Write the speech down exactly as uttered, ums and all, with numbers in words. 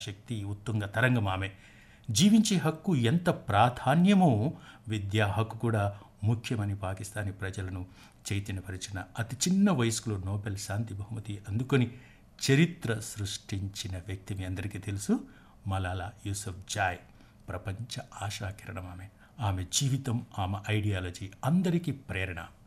శక్తి ఉత్తుంగ తరంగం ఆమె. జీవించే హక్కు ఎంత ప్రాధాన్యమో విద్యా హక్కు కూడా ముఖ్యమని పాకిస్తానీ ప్రజలను చైతన్యపరిచిన అతి చిన్న వయసులో నోబెల్ శాంతి బహుమతి అందుకొని చరిత్ర సృష్టించిన వ్యక్తి మీ అందరికీ తెలుసు, మలాలా యూసఫ్ జాయ్. ప్రపంచ ఆశాకిరణం ఆమె. ఆమె జీవితం, ఆమె ఐడియాలజీ అందరికీ ప్రేరణ.